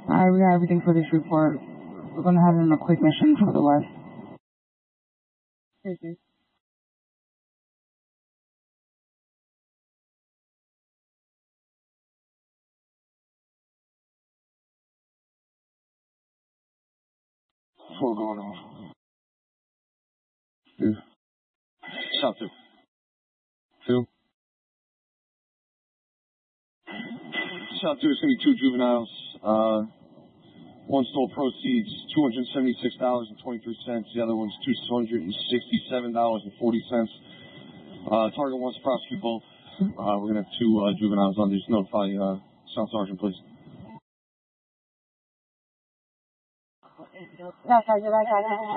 Alright, we got everything for this report. We're gonna head on a quick mission to the west. Okay. Four going off. Two. Shot two. Two. Shot two is going to be two juveniles. One stole proceeds, $276.23. The other one's $267.40. Target wants to prosecute both. We're going to have two juveniles on. Just notify Staff Sergeant, please. No, Sergeant, I got it.